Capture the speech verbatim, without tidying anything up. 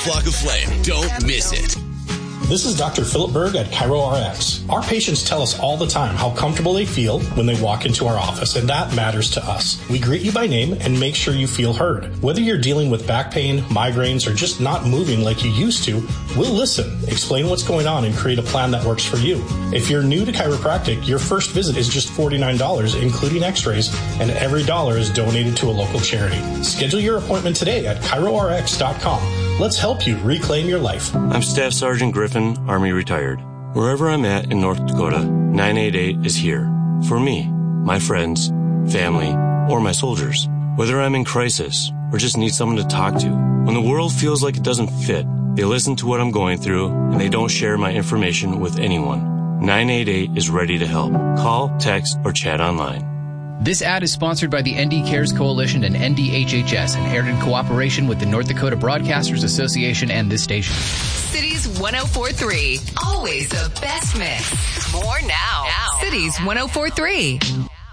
Flock of Flame. Don't miss it. This is Doctor Philip Berg at ChiroRx. Our patients tell us all the time how comfortable they feel when they walk into our office, and that matters to us. We greet you by name and make sure you feel heard. Whether you're dealing with back pain, migraines, or just not moving like you used to, we'll listen, explain what's going on, and create a plan that works for you. If you're new to chiropractic, your first visit is just forty-nine dollars, including x-rays, and every dollar is donated to a local charity. Schedule your appointment today at chiro r x dot com. Let's help you reclaim your life. I'm Staff Sergeant Griffin, Army retired. Wherever I'm at in North Dakota, nine eight eight is here. For me, my friends, family, or my soldiers. Whether I'm in crisis or just need someone to talk to. When the world feels like it doesn't fit, they listen to what I'm going through and they don't share my information with anyone. nine eight eight is ready to help. Call, text, or chat online. This ad is sponsored by the N D Cares Coalition and N D H H S and aired in cooperation with the North Dakota Broadcasters Association and this station. Cities one oh four point three. Always the best mix. More now. now. Cities one oh four point three.